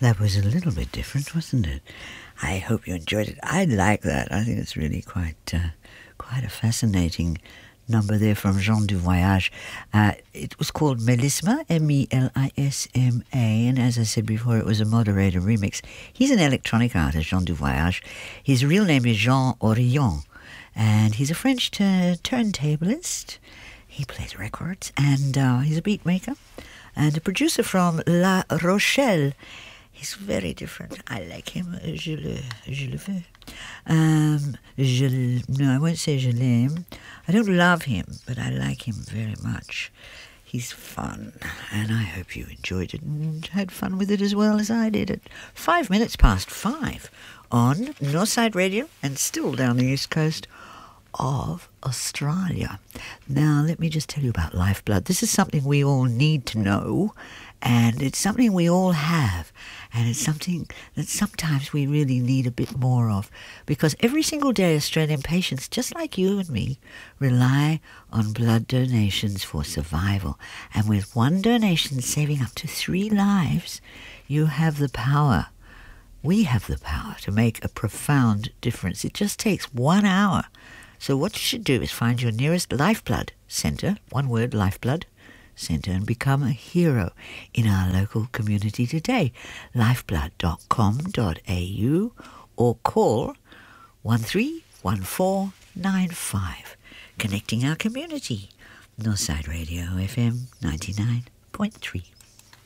That was a little bit different, wasn't it? I hope you enjoyed it. I like that. I think it's really quite a fascinating number there from Jean du Voyage. It was called Melisma, Melisma, and as I said before, it was a moderator remix. He's an electronic artist, Jean du Voyage. His real name is Jean Orion, and he's a French turntablist. He plays records, and he's a beat maker and a producer from La Rochelle. He's very different. I like him. Je le veux. No, I won't say je l'aime. I don't love him, but I like him very much. He's fun, and I hope you enjoyed it and had fun with it as well as I did. At 5 minutes past 5 on Northside Radio, and still down the east coast of Australia. Now, let me just tell you about Lifeblood. This is something we all need to know, and it's something we all have, and it's something that sometimes we really need a bit more of, because every single day Australian patients, just like you and me, rely on blood donations for survival. And with one donation saving up to 3 lives, you have the power. We have the power to make a profound difference. It just takes 1 hour. So what you should do is find your nearest Lifeblood centre, one word, Lifeblood Centre, and become a hero in our local community today. lifeblood.com.au or call 131495. Connecting our community. Northside Radio FM 99.3.